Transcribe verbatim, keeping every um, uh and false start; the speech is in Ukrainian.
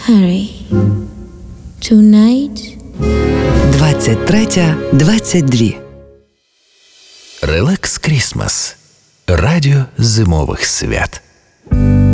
Harry. Tonight. двадцять третя двадцять два. Релакс Крісмас. Радіо зимових свят.